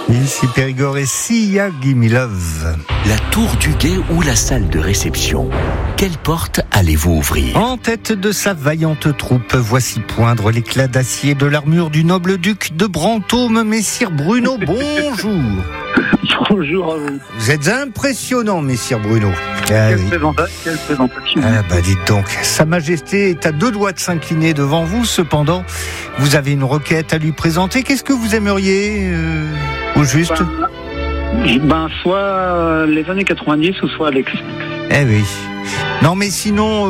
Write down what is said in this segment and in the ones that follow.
Ici Périgord et Sia Give Me Love. La tour du guet ou la salle de réception, quelle porte allez-vous ouvrir? En tête de sa vaillante troupe, voici poindre l'éclat d'acier de l'armure du noble duc de Brantôme, messire Bruno. Bonjour. Bonjour à vous. Vous êtes impressionnant, messire Bruno. Quelle présentation. Ah bah dites donc, Sa Majesté est à deux doigts de s'incliner devant vous. Cependant, vous avez une requête à lui présenter. Qu'est-ce que vous aimeriez au juste? Soit les années 90 ou soit Alex. Eh oui. Non mais sinon,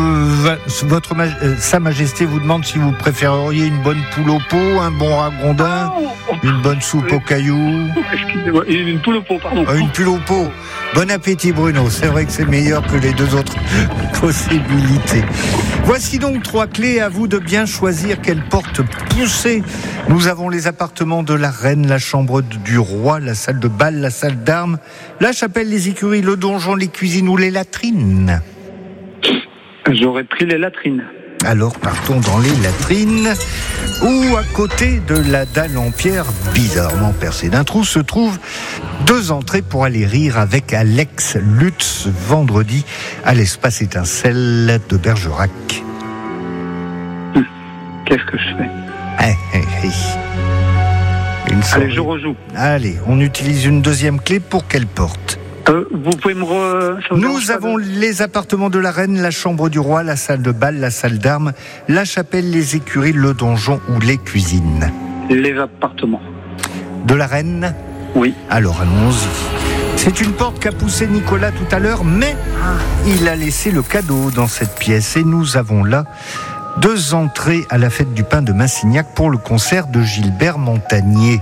Sa Majesté vous demande si vous préféreriez une bonne poule au pot, un bon ragondin, une bonne soupe aux cailloux. Excusez-moi, une poule au pot, pardon. Une poule au pot. Bon appétit Bruno, c'est vrai que c'est meilleur que les deux autres possibilités. Voici donc 3 clés, à vous de bien choisir quelle porte pousser. Nous avons les appartements de la reine, la chambre du roi, la salle de bal, la salle d'armes, la chapelle, les écuries, le donjon, les cuisines ou les latrines. J'aurais pris les latrines. Alors partons dans les latrines, où à côté de la dalle en pierre, bizarrement percée d'un trou, se trouvent 2 entrées pour aller rire avec Alex Lutz vendredi à l'espace étincelle de Bergerac. Qu'est-ce que je fais? Allez, je rejoue. Allez, on utilise une deuxième clé pour quelle porte? Vous pouvez Nous avons les appartements de la reine, la chambre du roi, la salle de bal, la salle d'armes, la chapelle, les écuries, le donjon ou les cuisines. Les appartements. De la reine? Oui. Alors allons-y. C'est une porte qu'a poussée Nicolas tout à l'heure, mais il a laissé le cadeau dans cette pièce. Et nous avons là 2 entrées à la fête du pain de Massignac pour le concert de Gilbert Montagnier.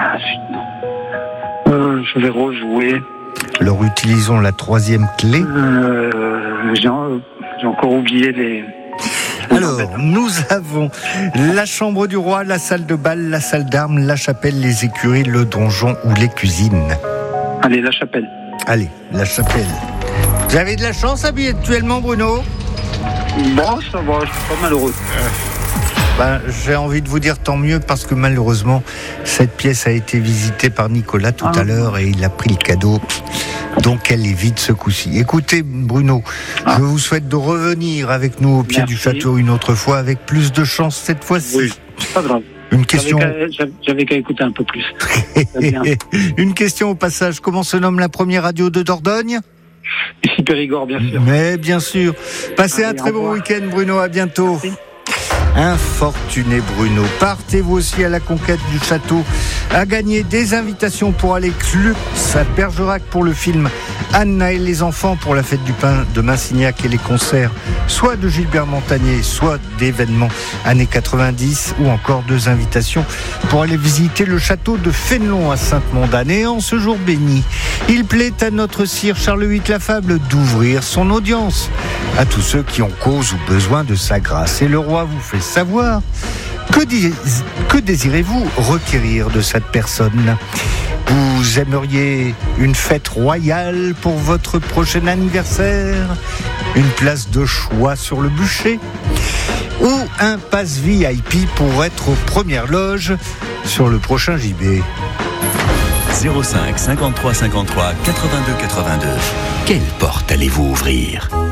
Je vais rejouer. Alors utilisons la 3e clé. J'ai encore oublié les... Alors, nous avons la chambre du roi, la salle de bal, la salle d'armes, la chapelle, les écuries, le donjon ou les cuisines. Allez, la chapelle. Allez, la chapelle. Vous avez de la chance habituellement, Bruno? Bon, ça va, je suis pas malheureux. J'ai envie de vous dire tant mieux parce que malheureusement, cette pièce a été visitée par Nicolas tout à l'heure et il a pris le cadeau. Donc elle est vide ce coup-ci. Écoutez Bruno, je vous souhaite de revenir avec nous au pied du château une autre fois avec plus de chance cette fois-ci. Oui, c'est pas grave. Une question. J'avais qu'à écouter un peu plus. Une question au passage. Comment se nomme la première radio de Dordogne? Ici Périgord, bien sûr. Mais bien sûr. Passez un très bon week-end Bruno, à bientôt. Merci. Infortuné Bruno, partez-vous aussi à la conquête du château, à gagner des invitations pour Alex Lutz à Bergerac pour le film Anna et les enfants, pour la fête du pain de Massignac et les concerts soit de Gilbert Montagnier, soit d'événements années 90, ou encore 2 invitations pour aller visiter le château de Fénelon à Sainte-Mondane. Et en ce jour béni, il plaît à notre sire Charles VIII Lafable d'ouvrir son audience à tous ceux qui ont cause ou besoin de sa grâce. Et le roi vous fait savoir que désirez-vous requérir de cette personne? Vous aimeriez une fête royale pour votre prochain anniversaire? Une place de choix sur le bûcher? Ou un pass VIP pour être aux premières loges sur le prochain JB? 05 53 53 82 82. Quelle porte allez-vous ouvrir?